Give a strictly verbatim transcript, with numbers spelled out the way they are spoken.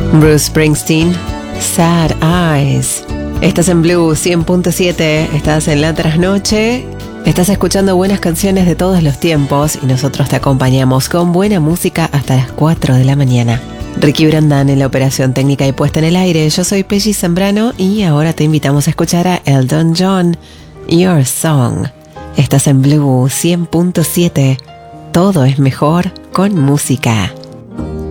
Bruce Springsteen, Sad Eyes. Estás en Blue cien punto siete, estás en la trasnoche, estás escuchando buenas canciones de todos los tiempos y nosotros te acompañamos con buena música hasta las cuatro de la mañana. Ricky Brandán en la operación técnica y puesta en el aire. Yo soy Peggy Zambrano y ahora te invitamos a escuchar a Elton John, Your Song. Estás en Blue cien punto siete, todo es mejor con música.